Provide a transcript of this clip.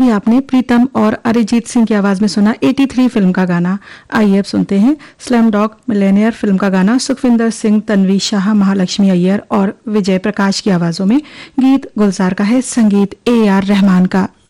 अभी आपने प्रीतम और अरिजीत सिंह की आवाज में सुना 83 फिल्म का गाना। आइए अब सुनते हैं स्लम डॉग मिलेनियर फिल्म का गाना सुखविंदर सिंह, तन्वी शाह, महालक्ष्मी अय्यर और विजय प्रकाश की आवाजों में। गीत गुलजार का है, संगीत AR रहमान का।